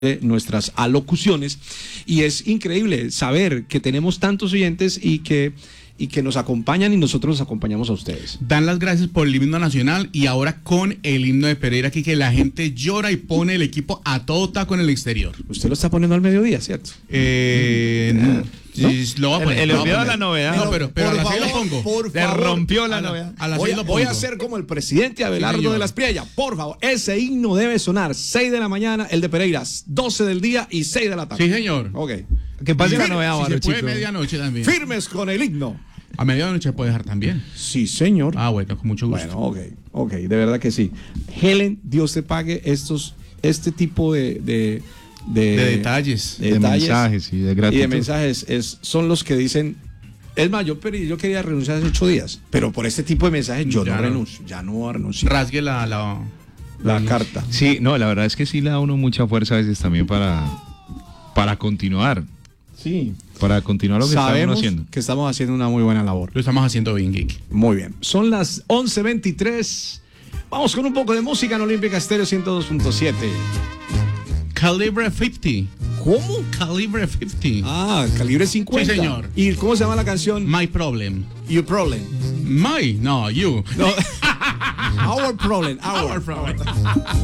nuestras alocuciones, y es increíble saber que tenemos tantos oyentes y que nos acompañan y nosotros los acompañamos a ustedes. Dan las gracias por el himno nacional y ahora con el himno de Pereira, aquí que la gente llora y pone el equipo a todo taco en el exterior. Usted lo está poniendo al mediodía, ¿cierto? No. Lo va a poner. Le olvidó la novedad. No, pero a las 6 lo pongo. Le rompió la novedad. A las 6 lo pongo. Voy a hacer como el presidente Abelardo de las Priella. Por favor, ese himno debe sonar 6 de la mañana, el de Pereira, 12 del día y 6 de la tarde. Sí, señor. Ok. Que pase la novedad, Si se puede Baruchito. medianoche también. Firmes con el himno. A medianoche puede dejar también. Sí, señor. Ah, bueno, con mucho gusto. Bueno, ok, de verdad que sí. Helen, Dios te pague este tipo de detalles. de mensajes y de gratitud. Y de mensajes son los que dicen, es más, yo quería renunciar hace 8 días, pero por este tipo de mensajes yo Ya no no. renuncio, ya no voy a renunciar. Rasgue la carta. Sí, no, la verdad es que sí le da a uno mucha fuerza a veces también para continuar. Sí. Para continuar lo que estamos Sabemos haciendo. que estamos haciendo una muy buena labor. Lo estamos haciendo bien, Geek. Muy bien. Son las 11:23. Vamos con un poco de música en Olímpica Estéreo 102.7. Calibre 50. ¿Cómo? Calibre 50. Ah, calibre 50. Sí, señor. ¿Y cómo se llama la canción? My problem. Your Problem. No, you. No. Our Problem. Our problem.